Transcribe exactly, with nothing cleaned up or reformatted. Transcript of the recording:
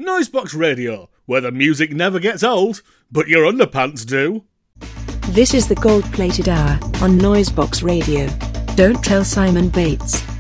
Noisebox Radio, where the music never gets old, but your underpants do. This is the gold-plated hour on Noisebox Radio. Don't tell Simon Bates.